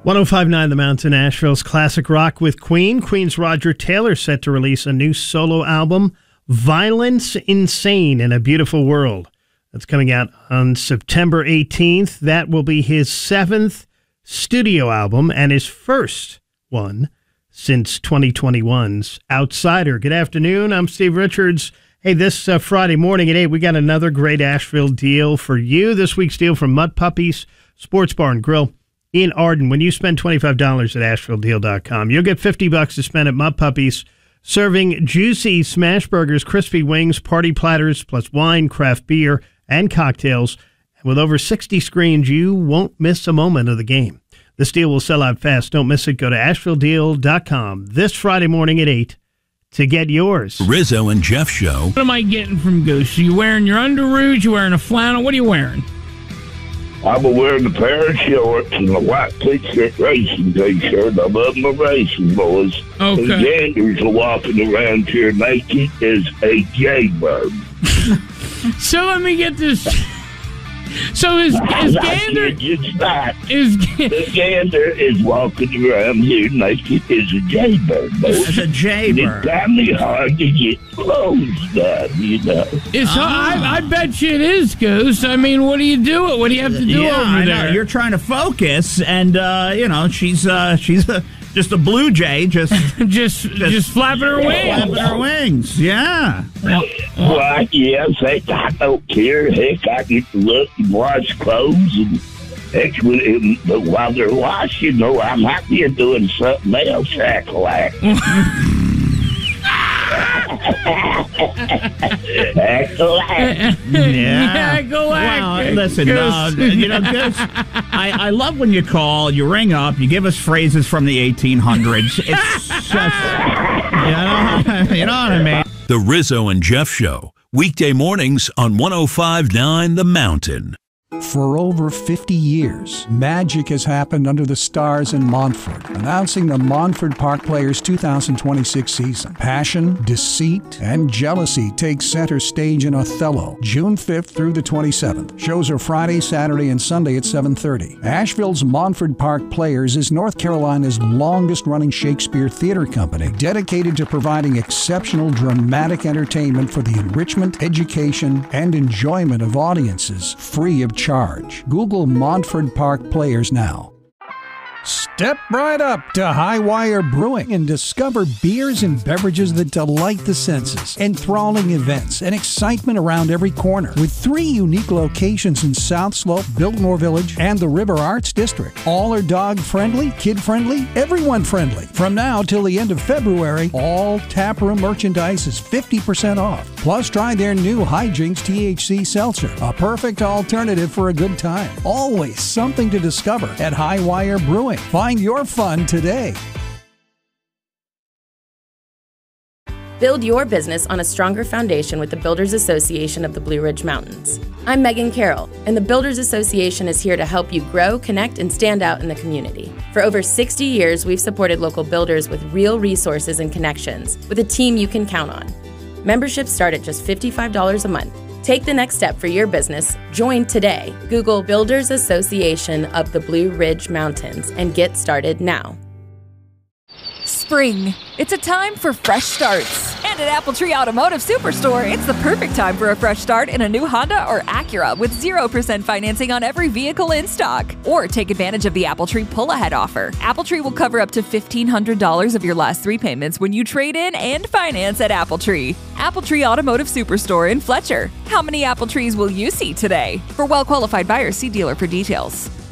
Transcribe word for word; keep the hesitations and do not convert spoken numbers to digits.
one oh five point nine The Mountain, Asheville's classic rock with Queen. Queen's Roger Taylor set to release a new solo album, Violence Insane in a Beautiful World. That's coming out on September eighteenth. That will be his seventh studio album and his first one since twenty twenty-one's Outsider. Good afternoon. I'm Steve Richards. Hey, this uh, Friday morning at eight, we got another great Asheville deal for you. This week's deal from Mutt Puppies Sports Bar and Grill in Arden. When you spend twenty-five dollars at asheville deal dot com, you'll get fifty bucks to spend at Mutt Puppies, serving juicy smash burgers, crispy wings, party platters, plus wine, craft beer, and cocktails. And with over sixty screens, you won't miss a moment of the game. This deal will sell out fast. Don't miss it. Go to asheville deal dot com this Friday morning at eight to get yours. Rizzo and Jeff Show. What am I getting from Goose? Are you wearing your underoos? You wearing a flannel? What are you wearing? I'm wearing a pair of shorts and a white t-shirt, racing t-shirt. I love my racing boys. Okay. The ganders are walking around here naked as a jaybird. So let me get this. So is, is Gander... Just that. Is, the gander is walking around here naked as a jaybird. As a jaybird. It's kind of hard to get clothes done, you know. It's Oh. I, I bet you it is, Goose. I mean, what do you do? What do you have to do yeah, over I there? know. You're trying to focus, and, uh, you know, she's uh, she's a, just a blue jay, just... just, just, just flapping her wings. Flapping her wings, yeah. Well, yes, heck, I don't care. Heck, I get to look and wash clothes, and heck, when, but while they're washing, you know, I'm happy doing something else, shack-a-lack. Shack-a-lack. Yeah. Go Well, act. listen, uh, you know, Goose, I, I love when you call, you ring up, you give us phrases from the eighteen hundreds. It's just, you know, you know what I mean? The Rizzo and Jeff Show. Weekday mornings on one oh five point nine The Mountain. For over fifty years, magic has happened under the stars in Montford, announcing the Montford Park Players two thousand twenty-six season. Passion, deceit, and jealousy take center stage in Othello, June fifth through the twenty-seventh. Shows are Friday, Saturday, and Sunday at seven thirty. Asheville's Montford Park Players is North Carolina's longest-running Shakespeare theater company, dedicated to providing exceptional dramatic entertainment for the enrichment, education, and enjoyment of audiences, free of charge. Google Montford Park Players now. Step right up to Highwire Brewing and discover beers and beverages that delight the senses, enthralling events, and excitement around every corner. With three unique locations in South Slope, Biltmore Village, and the River Arts District. All are dog-friendly, kid-friendly, everyone-friendly. From now till the end of February, all taproom merchandise is fifty percent off. Plus, try their new Hijinks T H C Seltzer, a perfect alternative for a good time. Always something to discover at Highwire Brewing. Find your fun today. Build your business on a stronger foundation with the Builders Association of the Blue Ridge Mountains. I'm Megan Carroll, and the Builders Association is here to help you grow, connect, and stand out in the community. For over sixty years, we've supported local builders with real resources and connections, with a team you can count on. Memberships start at just fifty-five dollars a month. Take the next step for your business. Join today. Google Builders Association of the Blue Ridge Mountains and get started now. Spring. It's a time for fresh starts. And at Apple Tree Automotive Superstore, it's the perfect time for a fresh start in a new Honda or Acura with zero percent financing on every vehicle in stock. Or take advantage of the Apple Tree pull-ahead offer. Apple Tree will cover up to fifteen hundred dollars of your last three payments when you trade in and finance at Apple Tree. Apple Tree Automotive Superstore in Fletcher. How many Apple Trees will you see today? For well-qualified buyers, see dealer for details.